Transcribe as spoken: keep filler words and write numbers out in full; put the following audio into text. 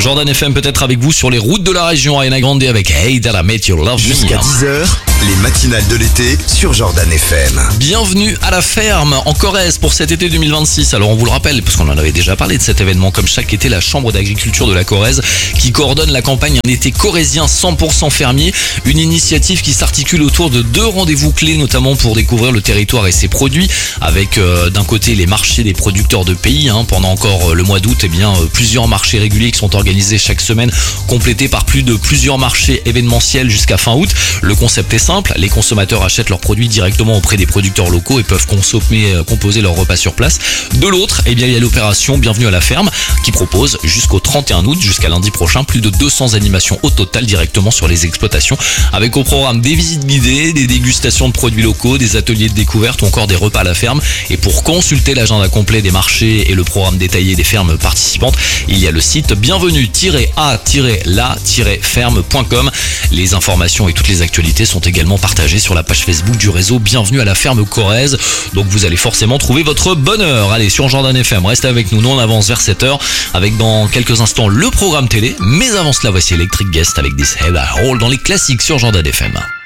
Jordan F M peut-être avec vous sur les routes de la région. Ariana Grande avec Hey That I Made You Love Me. Jusqu'à dix heures, les matinales de l'été sur Jordan F M. Bienvenue à la ferme en Corrèze pour cet été deux mille vingt-six. Alors on vous le rappelle, parce qu'on en avait déjà parlé de cet événement, comme chaque été, la Chambre d'agriculture de la Corrèze qui coordonne la campagne Un été corrézien cent pour cent fermier. Une initiative qui s'articule autour de deux rendez-vous clés, notamment pour découvrir le territoire et ses produits, avec euh, d'un côté les marchés des producteurs de pays. Hein, pendant encore euh, le mois d'août, eh bien euh, plusieurs marchés réguliers qui sont organisés chaque semaine, complétés par plus de plusieurs marchés événementiels jusqu'à fin août. Le concept est simple, les consommateurs achètent leurs produits directement auprès des producteurs locaux et peuvent consommer, euh, composer leur repas sur place. De l'autre, eh bien il y a l'opération Bienvenue à la ferme qui propose jusqu'au trente et un août, jusqu'à lundi prochain, plus de deux cents animations au total directement sur les exploitations, avec au programme des visites guidées, des dégustations de produits locaux, des ateliers de découverte ou encore des repas à la ferme. Et pour consulter l'agenda complet des marchés et le programme détaillé des fermes participantes, il y a le site bienvenue a la ferme point com. Les informations et toutes les actualités sont également partagées sur la page Facebook du réseau Bienvenue à la ferme Corrèze. Donc vous allez forcément trouver votre bonheur. Allez, sur Jordan F M, restez avec nous. Nous on avance vers sept heures avec dans quelques instants le programme télé. Mais avant cela, voici Electric Guest avec This Head I Hold dans les classiques sur Jordan F M.